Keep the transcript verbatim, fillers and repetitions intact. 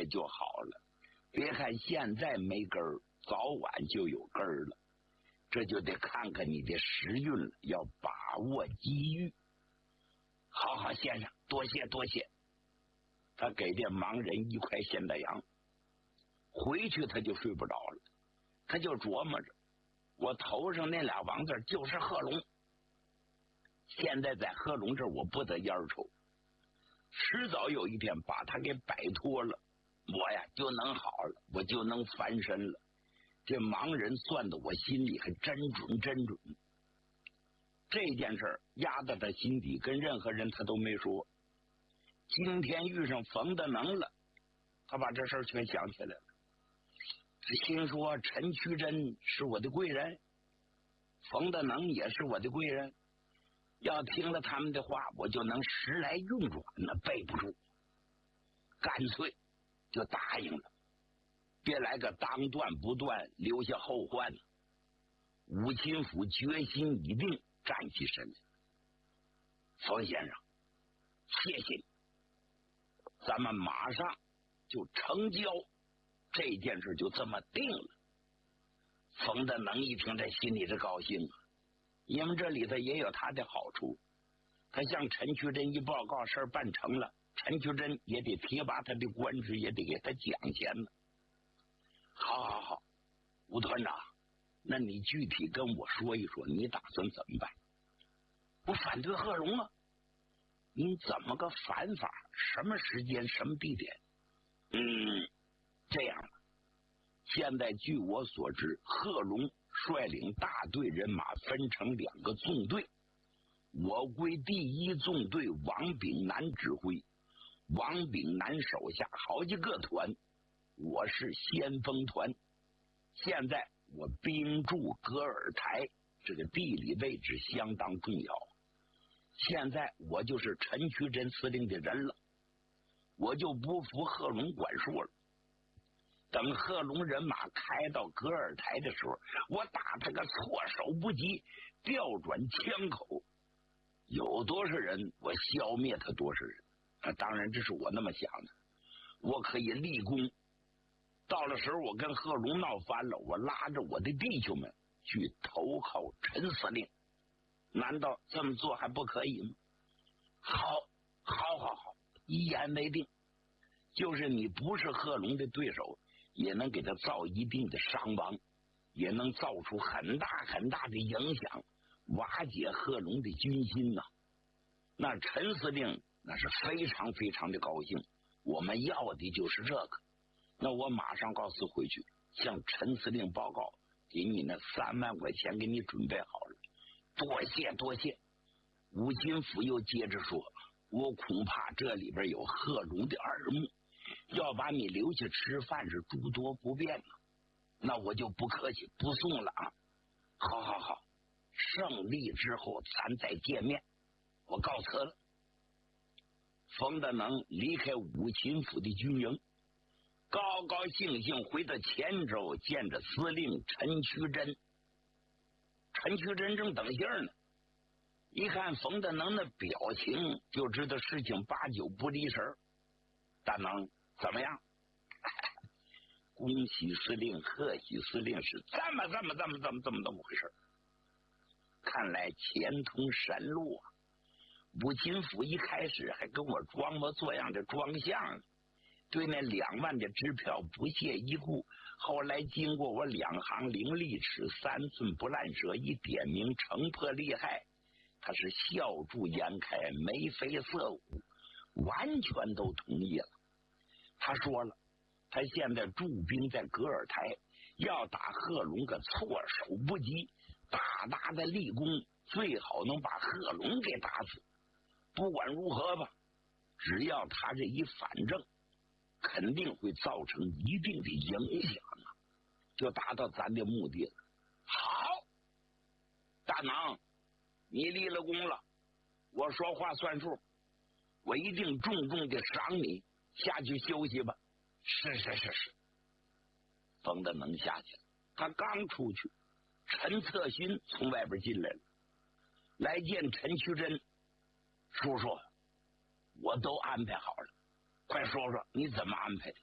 也就好了。别看现在没根儿，早晚就有根儿了。这就得看看你的时运了，要把握机遇。好好，先生，多谢多谢。他给这盲人一块现大洋，回去他就睡不着了，他就琢磨着，我头上那俩王字就是贺龙，现在在贺龙这儿我不得烟抽，迟早有一天把他给摆脱了，我呀就能好了，我就能翻身了。这盲人算的我心里还真准真准。这件事压在他心底，跟任何人他都没说。今天遇上冯德能了，他把这事全想起来了。心说陈渠珍是我的贵人，冯德能也是我的贵人，要听了他们的话，我就能时来运转呢，背不住，干脆就答应了，别来个当断不断，留下后患。武清府决心已定，站起身来，冯先生，谢谢你，咱们马上就成交，这件事就这么定了。冯德能一听，这心里是高兴啊，因为这里头也有他的好处。他向陈渠珍一报告，事儿办成了，陈渠珍也得提拔他的官职，也得给他奖钱呢。好好好，吴团长，那你具体跟我说一说，你打算怎么办？我反对贺龙啊，你怎么个反法？什么时间？什么地点？嗯，这样吧，现在据我所知，贺龙率领大队人马分成两个纵队，我归第一纵队王炳南指挥，王炳南手下好几个团，我是先锋团。现在我兵驻格尔台，这个地理位置相当重要。现在我就是陈渠珍司令的人了，我就不服贺龙管束了。等贺龙人马开到格尔台的时候，我打他个措手不及，调转枪口，有多少人我消灭他多少人。啊，当然这是我那么想的，我可以立功。到了时候我跟贺龙闹翻了，我拉着我的弟兄们去投靠陈司令，难道这么做还不可以吗？好，好，好，好，一言为定。就是你不是贺龙的对手，也能给他造一定的伤亡，也能造出很大很大的影响，瓦解贺龙的军心呐、啊。那陈司令那是非常非常的高兴，我们要的就是这个。那我马上告诉回去，向陈司令报告，给你那三万块钱给你准备好了。多谢多谢。吴金福又接着说，我恐怕这里边有贺龙的耳目，要把你留下吃饭是诸多不便了。那我就不客气，不送了啊。好好好，胜利之后咱再见面，我告辞了。冯德能离开武秦府的军营，高高兴兴回到黔州，见着司令陈渠珍。陈渠珍正等信呢，一看冯德能的表情，就知道事情八九不离神。大能怎么样？恭喜司令，贺喜司令，是这么这么这么这么这么这么回事。看来前通神路啊！武秦府一开始还跟我装模作样的装相，对那两万的支票不屑一顾。后来经过我两行伶俐齿，三寸不烂舌一点名，城破利害，他是笑逐颜开，眉飞色舞，完全都同意了。他说了，他现在驻兵在格尔台，要打贺龙个措手不及，大大的立功，最好能把贺龙给打死。不管如何吧，只要他这一反正，肯定会造成一定的影响啊，就达到咱的目的了。好，大能，你立了功了，我说话算数，我一定重重的赏你，下去休息吧。是是是是。冯德能下去了，他刚出去，陈策勋从外边进来了，来见陈渠珍。叔叔，我都安排好了，快说说你怎么安排的？